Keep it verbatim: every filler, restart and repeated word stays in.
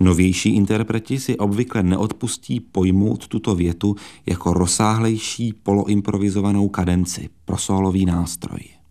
Novější interpreti si obvykle neodpustí pojmout tuto větu jako rozsáhlejší poloimprovizovanou kadenci pro sólový nástroj.